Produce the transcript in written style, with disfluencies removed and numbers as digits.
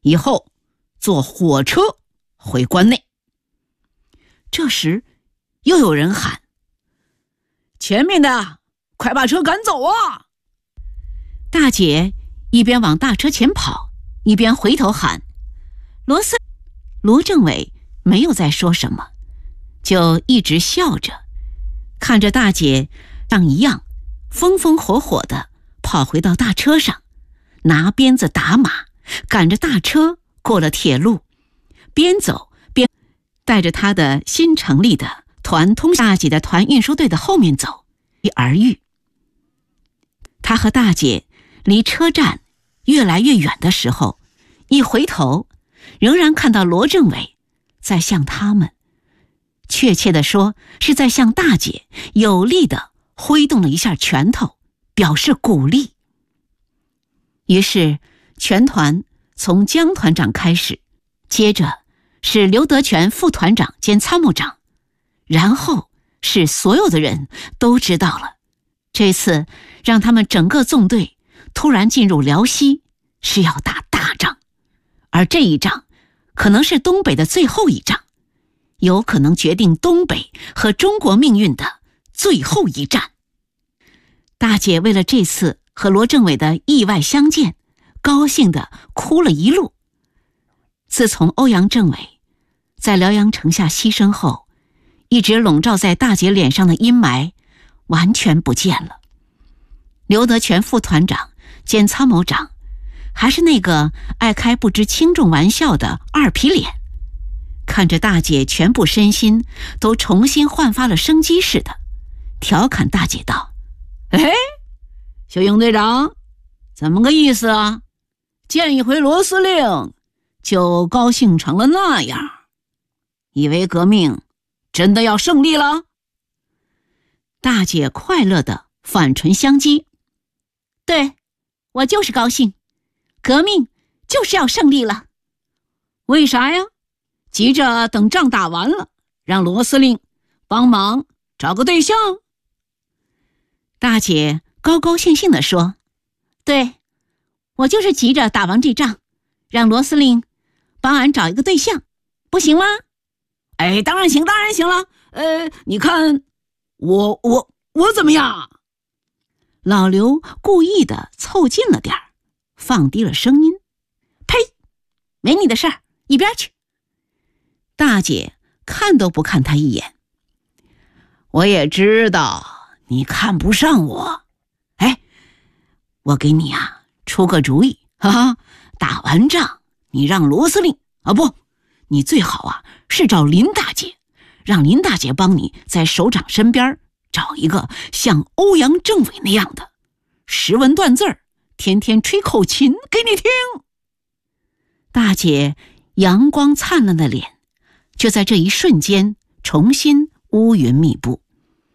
以后坐火车回关内。这时又有人喊：前面的快把车赶走啊！大姐一边往大车前跑，一边回头喊罗政委没有再说什么，就一直笑着看着大姐像一样风风火火地跑回到大车上，拿鞭子打马，赶着大车过了铁路，边走边带着他的新成立的团通大姐的团运输队的后面走，而遇。他和大姐离车站越来越远的时候，一回头仍然看到罗政委在向他们，确切地说是在向大姐有力地挥动了一下拳头，表示鼓励。于是全团从江团长开始，接着是刘德全副团长兼参谋长，然后是所有的人都知道了，这次让他们整个纵队突然进入辽西，是要打大仗，而这一仗可能是东北的最后一仗，有可能决定东北和中国命运的最后一战。大姐为了这次和罗政委的意外相见，高兴地哭了一路。自从欧阳政委在辽阳城下牺牲后，一直笼罩在大姐脸上的阴霾完全不见了。刘德全副团长兼参谋长还是那个爱开不知轻重玩笑的二皮脸，看着大姐全部身心都重新焕发了生机似的，调侃大姐道：哎，小英队长，怎么个意思啊？见一回罗司令就高兴成了那样，以为革命真的要胜利了？大姐快乐地反唇相讥：对，我就是高兴，革命就是要胜利了。为啥呀？急着等仗打完了，让罗司令帮忙找个对象？大姐高高兴兴地说：对，我就是急着打完这仗，让罗司令帮俺找一个对象，不行吗？哎，当然行，当然行了。你看我怎么样？老刘故意的凑近了点儿，放低了声音：呸，没你的事儿，一边去。大姐看都不看他一眼：我也知道你看不上我，哎，我给你啊出个主意，哈哈，打完仗你让罗司令啊，不，你最好啊是找林大姐，让林大姐帮你在首长身边找一个像欧阳政委那样的，识文断字儿，天天吹口琴给你听。大姐阳光灿烂的脸就在这一瞬间重新乌云密布。